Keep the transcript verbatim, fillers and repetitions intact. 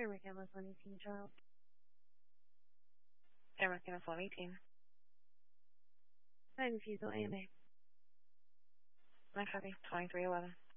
Here, McKenna's one eighteen child. Air McKenna's one eighteen. Nine refusal A M A. nine copy. twenty-three eleven.